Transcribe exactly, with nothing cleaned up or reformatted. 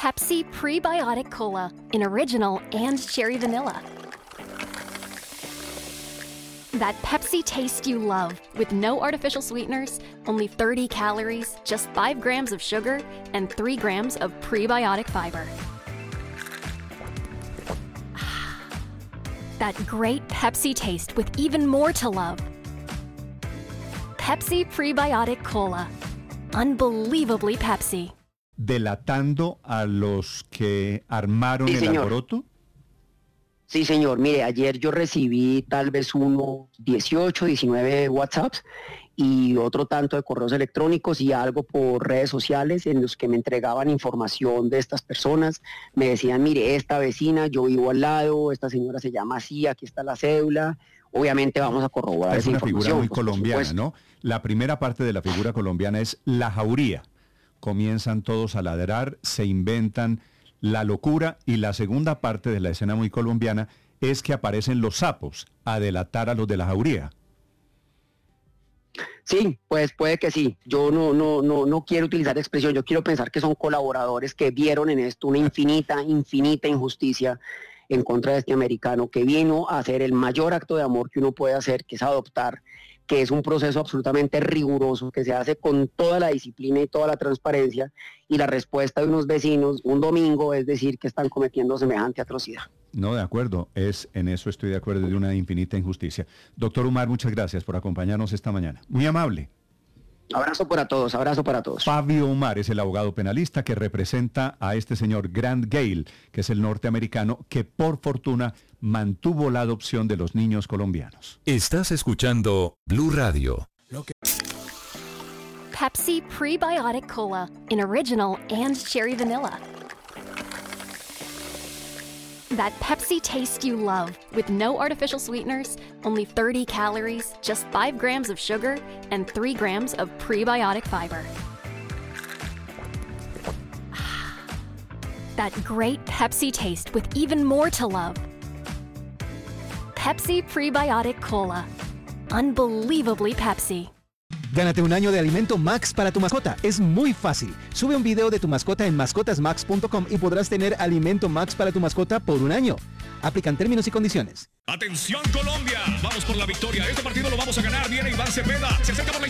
Pepsi Prebiotic Cola in original and cherry vanilla. That Pepsi taste you love with no artificial sweeteners, only thirty calories, just five grams of sugar, and three grams of prebiotic fiber. That great Pepsi taste with even more to love. Pepsi Prebiotic Cola. Unbelievably Pepsi. ¿Delatando a los que armaron Sí, el señor. alboroto? Sí, señor. Mire, ayer yo recibí tal vez unos dieciocho, diecinueve WhatsApps y otro tanto de correos electrónicos y algo por redes sociales en los que me entregaban información de estas personas. Me decían, mire, esta vecina, yo vivo al lado, esta señora se llama así, aquí está la cédula. Obviamente vamos a corroborar Es esa una figura información. muy pues, por colombiana, supuesto. ¿no? La primera parte de la figura colombiana es la jauría. Comienzan todos a ladrar, se inventan la locura, y la segunda parte de la escena muy colombiana es que aparecen los sapos a delatar a los de la jauría. Sí, pues puede que sí. Yo no, no, no, no quiero utilizar expresión. Yo quiero pensar que son colaboradores que vieron en esto una infinita, infinita injusticia en contra de este americano que vino a hacer el mayor acto de amor que uno puede hacer, que es adoptar, que es un proceso absolutamente riguroso, que se hace con toda la disciplina y toda la transparencia, y la respuesta de unos vecinos un domingo es decir que están cometiendo semejante atrocidad. No, de acuerdo, es en eso estoy de acuerdo, de una infinita injusticia. Doctor Umar, muchas gracias por acompañarnos esta mañana. Muy amable. Abrazo para todos, abrazo para todos. Fabio Umar es el abogado penalista que representa a este señor Grant Gale, que es el norteamericano que por fortuna mantuvo la adopción de los niños colombianos. Estás escuchando Blue Radio. Pepsi Prebiotic Cola in original and cherry vanilla. That Pepsi taste you love with no artificial sweeteners, only thirty calories, just five grams of sugar, and three grams of prebiotic fiber. That great Pepsi taste with even more to love. Pepsi Prebiotic Cola. Unbelievably Pepsi. Gánate un año de alimento Max para tu mascota. Es muy fácil. Sube un video de tu mascota en mascotas max punto com y podrás tener alimento Max para tu mascota por un año. Aplican términos y condiciones. ¡Atención Colombia! Vamos por la victoria. Este partido lo vamos a ganar. Viene Iván Cepeda. Se acerca por la